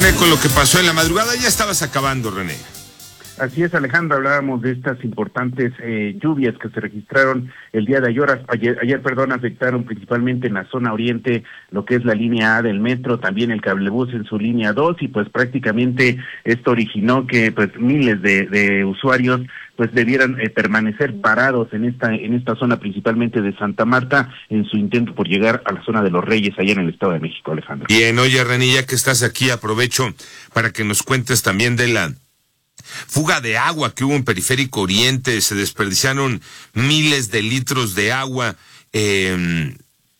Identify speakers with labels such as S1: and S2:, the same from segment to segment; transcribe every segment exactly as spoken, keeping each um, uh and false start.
S1: René, con lo que pasó en la madrugada. Ya estabas acabando, René.
S2: Así es, Alejandro, hablábamos de estas importantes eh, lluvias que se registraron el día de ayer, ayer, ayer, perdón, afectaron principalmente en la zona oriente, lo que es la línea A del metro, también el cablebús en su línea dos, y pues prácticamente esto originó que pues miles de, de usuarios pues debieran eh, permanecer parados en esta en esta zona, principalmente de Santa Marta, en su intento por llegar a la zona de Los Reyes, allá en el Estado de México, Alejandro.
S1: Bien, oye, René, ya que estás aquí, aprovecho para que nos cuentes también de la fuga de agua que hubo en Periférico Oriente. Se desperdiciaron miles de litros de agua eh,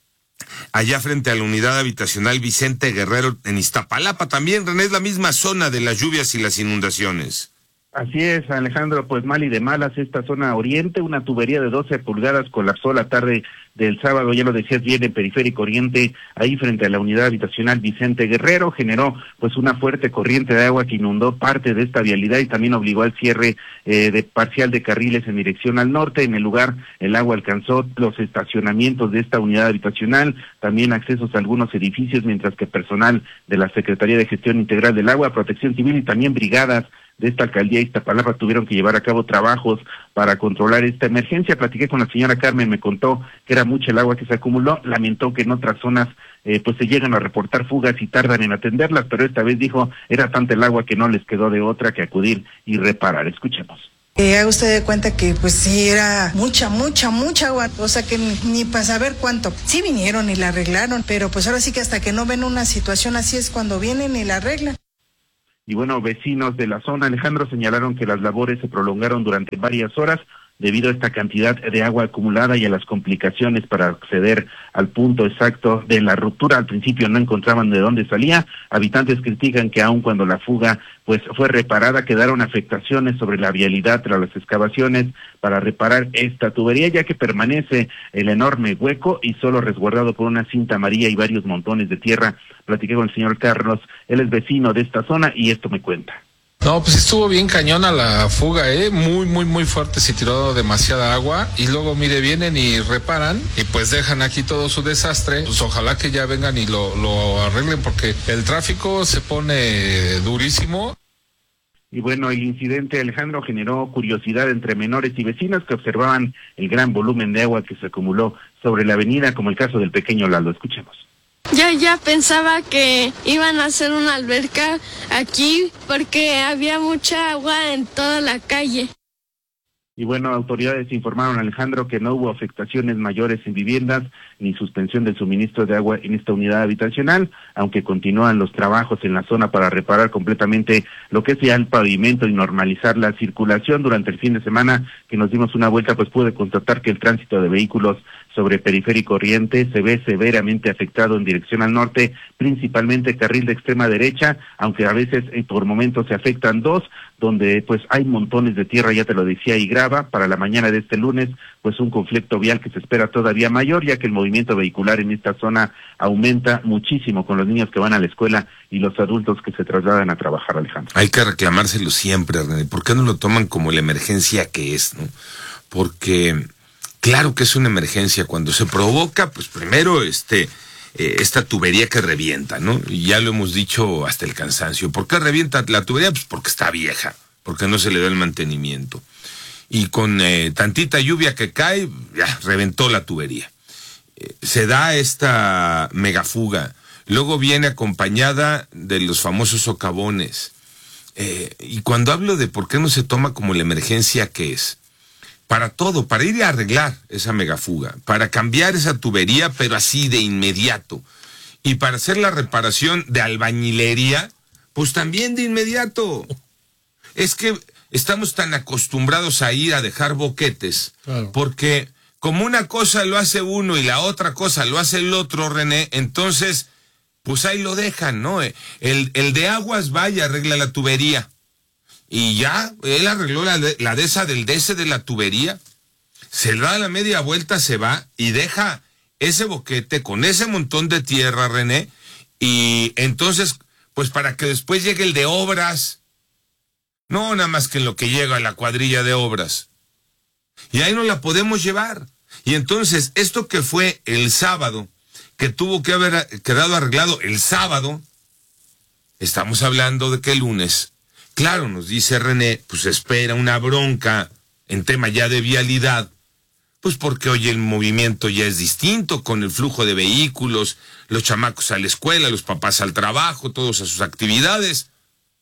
S1: allá frente a la unidad habitacional Vicente Guerrero en Iztapalapa. También, René, es la misma zona de las lluvias y las inundaciones.
S2: Así es, Alejandro, pues mal y de malas esta zona oriente. Una tubería de doce pulgadas colapsó la tarde del sábado, ya lo decías bien, en Periférico Oriente, ahí frente a la unidad habitacional Vicente Guerrero. Generó pues una fuerte corriente de agua que inundó parte de esta vialidad y también obligó al cierre eh, de parcial de carriles en dirección al norte. En el lugar el agua alcanzó los estacionamientos de esta unidad habitacional, también accesos a algunos edificios, mientras que personal de la Secretaría de Gestión Integral del Agua, Protección Civil y también brigadas de esta alcaldía de Iztapalapa tuvieron que llevar a cabo trabajos para controlar esta emergencia. Platiqué con la señora Carmen, me contó que era mucha el agua que se acumuló, lamentó que en otras zonas eh, pues se llegan a reportar fugas y tardan en atenderlas, pero esta vez dijo, era tanta el agua que no les quedó de otra que acudir y reparar. Escuchemos.
S3: Eh, haga usted de cuenta que pues sí era mucha, mucha, mucha agua, o sea que ni, ni para saber cuánto. Sí vinieron y la arreglaron, pero pues ahora sí que hasta que no ven una situación así es cuando vienen y la arreglan.
S2: Y bueno, vecinos de la zona, Alejandro, señalaron que las labores se prolongaron durante varias horas debido a esta cantidad de agua acumulada y a las complicaciones para acceder al punto exacto de la ruptura. Al principio no encontraban de dónde salía. Habitantes critican que aun cuando la fuga pues fue reparada, quedaron afectaciones sobre la vialidad tras las excavaciones para reparar esta tubería, ya que permanece el enorme hueco y solo resguardado por una cinta amarilla y varios montones de tierra. Platiqué con el señor Carlos, él es vecino de esta zona y esto me cuenta.
S4: No, pues estuvo bien cañona la fuga, eh, muy, muy, muy fuerte, se tiró demasiada agua y luego, mire, vienen y reparan y pues dejan aquí todo su desastre. Pues ojalá que ya vengan y lo, lo arreglen porque el tráfico se pone durísimo.
S2: Y bueno, el incidente, Alejandro, generó curiosidad entre menores y vecinos que observaban el gran volumen de agua que se acumuló sobre la avenida, como el caso del pequeño Lalo. Escuchemos.
S5: Yo ya pensaba que iban a hacer una alberca aquí porque había mucha agua en toda la calle.
S2: Y bueno, autoridades informaron, Alejandro, que no hubo afectaciones mayores en viviendas ni suspensión del suministro de agua en esta unidad habitacional, aunque continúan los trabajos en la zona para reparar completamente lo que es ya el pavimento y normalizar la circulación. Durante el fin de semana que nos dimos una vuelta, pues pude constatar que el tránsito de vehículos sobre Periférico Oriente se ve severamente afectado en dirección al norte, principalmente carril de extrema derecha, aunque a veces eh, por momentos se afectan dos, donde pues hay montones de tierra, ya te lo decía, y grava. Para la mañana de este lunes, pues un conflicto vial que se espera todavía mayor, ya que el movimiento vehicular en esta zona aumenta muchísimo con los niños que van a la escuela y los adultos que se trasladan a trabajar, Alejandro.
S1: Hay que reclamárselo siempre, René. ¿Por qué no lo toman como la emergencia que es, no? Porque claro que es una emergencia cuando se provoca, pues primero este eh, esta tubería que revienta, ¿no? Y ya lo hemos dicho hasta el cansancio. ¿Por qué revienta la tubería? Pues porque está vieja, porque no se le da el mantenimiento. Y con eh, tantita lluvia que cae, ya reventó la tubería. Eh, se da esta megafuga. Luego viene acompañada de los famosos socavones. Eh, y cuando hablo de por qué no se toma como la emergencia que es, para todo, para ir a arreglar esa megafuga, para cambiar esa tubería, pero así de inmediato, y para hacer la reparación de albañilería, pues también de inmediato. Es que estamos tan acostumbrados a ir a dejar boquetes, claro, porque como una cosa lo hace uno y la otra cosa lo hace el otro, René, entonces, pues ahí lo dejan, ¿no? El, el de aguas va y arregla la tubería. Y ya, él arregló la de, la de esa del D S de la tubería, se da la media vuelta, se va y deja ese boquete con ese montón de tierra, René, y entonces, pues para que después llegue el de obras, no nada más que en lo que llega la cuadrilla de obras, y ahí no la podemos llevar. Y entonces, esto que fue el sábado, que tuvo que haber quedado arreglado el sábado, estamos hablando de que el lunes, claro, nos dice René, pues espera una bronca en tema ya de vialidad, pues porque hoy el movimiento ya es distinto, con el flujo de vehículos, los chamacos a la escuela, los papás al trabajo, todos a sus actividades.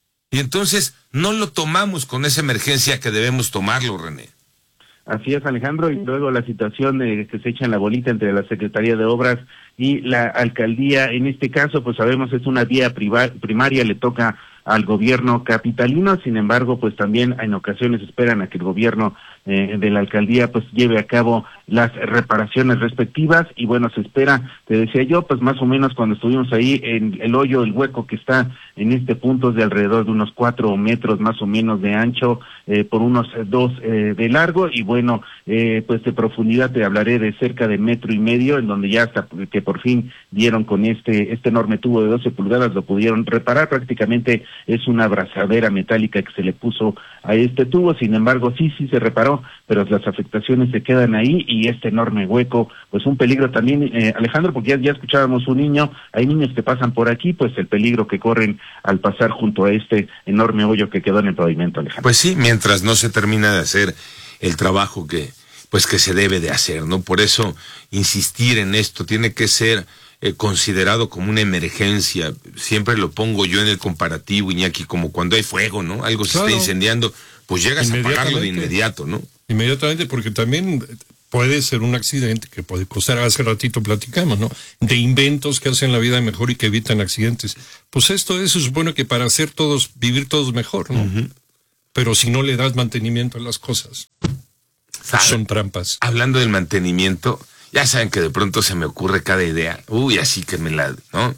S1: Y entonces no lo tomamos con esa emergencia que debemos tomarlo, René.
S2: Así es, Alejandro, y luego la situación de que se echan la bolita entre la Secretaría de Obras y la Alcaldía. En este caso, pues sabemos es una vía priva- primaria, le toca al gobierno capitalino, sin embargo, pues también en ocasiones esperan a que el gobierno eh, de la alcaldía pues lleve a cabo las reparaciones respectivas, y bueno, se espera, te decía yo, pues más o menos cuando estuvimos ahí, en el hoyo, el hueco que está en este punto es de alrededor de unos cuatro metros más o menos de ancho, eh, por unos dos eh, de largo, y bueno, eh, pues de profundidad te hablaré de cerca de metro y medio, en donde ya hasta que por fin dieron con este este enorme tubo de doce pulgadas, lo pudieron reparar. Prácticamente es una abrazadera metálica que se le puso a este tubo, sin embargo sí, sí se reparó, pero las afectaciones se quedan ahí, y este enorme hueco, pues un peligro también, eh, Alejandro, porque ya, ya escuchábamos un niño, hay niños que pasan por aquí, pues el peligro que corren al pasar junto a este enorme hoyo que quedó en el pavimento, Alejandro.
S1: Pues sí, mientras no se termina de hacer el trabajo que, pues que se debe de hacer, ¿no? Por eso insistir en esto tiene que ser eh, considerado como una emergencia. Siempre lo pongo yo en el comparativo, Iñaki, como cuando hay fuego, ¿no? Algo se
S6: Claro.
S1: está incendiando, pues llegas a apagarlo de inmediato, ¿no?
S6: Inmediatamente, porque también puede ser un accidente que puede costar, hace ratito platicamos, ¿no? De inventos que hacen la vida mejor y que evitan accidentes. Pues esto es, se supone que para hacer todos, vivir todos mejor, ¿no? Uh-huh. Pero si no le das mantenimiento a las cosas, ¿sabe? Son trampas.
S1: Hablando del mantenimiento, ya saben que de pronto se me ocurre cada idea. Uy, así que me la, ¿no?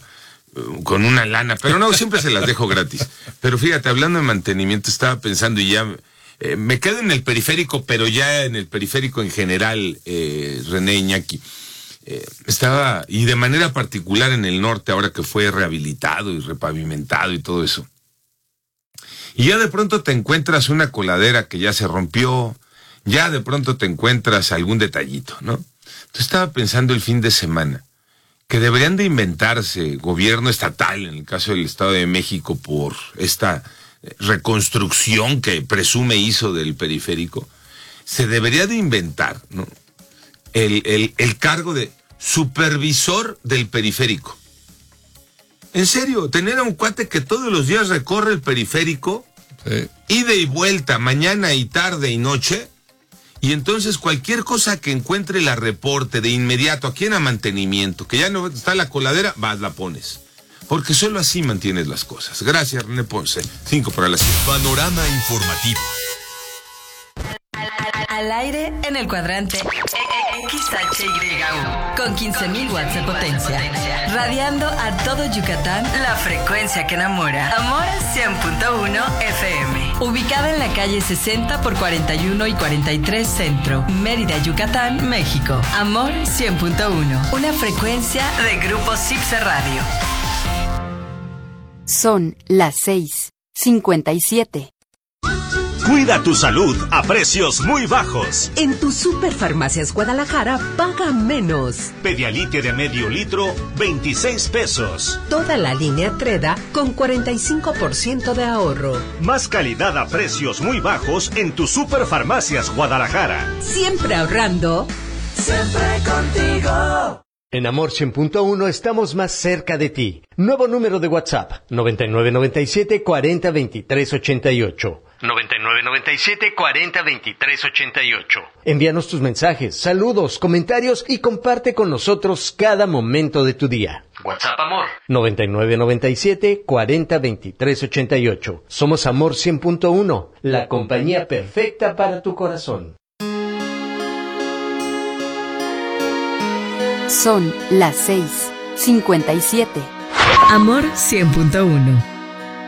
S1: Con una lana, pero no, siempre se las dejo gratis. Pero fíjate, hablando de mantenimiento, estaba pensando y ya eh, me quedo en el periférico, pero ya en el periférico en general, eh, René, Iñaki. Eh, estaba, y de manera particular en el norte, ahora que fue rehabilitado y repavimentado y todo eso. Y ya de pronto te encuentras una coladera que ya se rompió, ya de pronto te encuentras algún detallito, ¿no? Entonces estaba pensando el fin de semana que deberían de inventarse, gobierno estatal, en el caso del Estado de México, por esta reconstrucción que presume hizo del periférico, se debería de inventar, ¿no? El, el, el cargo de supervisor del periférico. En serio, tener a un cuate que todos los días recorre el periférico, sí, ida y vuelta, mañana y tarde y noche, y entonces cualquier cosa que encuentre la reporte de inmediato, aquí en a mantenimiento, que ya no está la coladera, vas, la pones. Porque solo así mantienes las cosas. Gracias, René Ponce. Cinco para las cinco.
S7: Panorama informativo.
S8: Al aire en el cuadrante X H Y U con quince mil watts de potencia, radiando a todo Yucatán, la frecuencia que enamora. Amor cien punto uno F M, ubicada en la calle sesenta por cuarenta y uno y cuarenta y tres Centro, Mérida, Yucatán, México. Amor cien punto uno, una frecuencia de Grupo Cipse Radio.
S9: Son las seis cincuenta y siete.
S7: Cuida tu salud a precios muy bajos.
S10: En tu Superfarmacias Guadalajara, paga menos.
S7: Pedialite de medio litro, veintiséis pesos.
S10: Toda la línea Treda con cuarenta y cinco por ciento de ahorro.
S7: Más calidad a precios muy bajos en tu Superfarmacias Guadalajara.
S10: Siempre ahorrando.
S11: Siempre contigo.
S12: En Amor cien punto uno estamos más cerca de ti. Nuevo número de WhatsApp, noventa y nueve noventa y siete cuarenta veintitrés ochenta y ocho. noventa y nueve noventa y siete cuarenta veintitrés ochenta y ocho. Envíanos tus mensajes, saludos, comentarios y comparte con nosotros cada momento de tu día. WhatsApp Amor. noventa y nueve noventa y siete cuarenta veintitrés ochenta y ocho. Somos Amor cien punto uno, la compañía perfecta para tu corazón.
S9: Son las seis cincuenta y siete.
S8: Amor cien punto uno.